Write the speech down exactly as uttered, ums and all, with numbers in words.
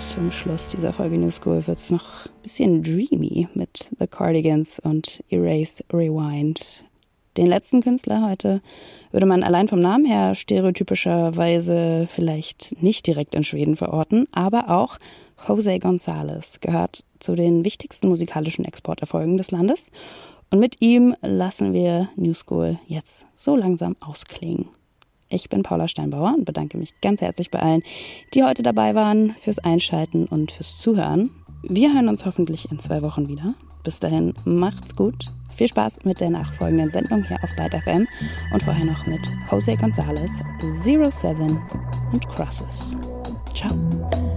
zum Schluss dieser Folge New School wird es noch ein bisschen dreamy mit The Cardigans und Erase Rewind. Den letzten Künstler heute würde man allein vom Namen her stereotypischerweise vielleicht nicht direkt in Schweden verorten, aber auch José González gehört zu den wichtigsten musikalischen Exporterfolgen des Landes. Und mit ihm lassen wir New School jetzt so langsam ausklingen. Ich bin Paula Steinbauer und bedanke mich ganz herzlich bei allen, die heute dabei waren, fürs Einschalten und fürs Zuhören. Wir hören uns hoffentlich in zwei Wochen wieder. Bis dahin, macht's gut. Viel Spaß mit der nachfolgenden Sendung hier auf Byte F M und vorher noch mit José González, Zero Seven und Crosses. Ciao.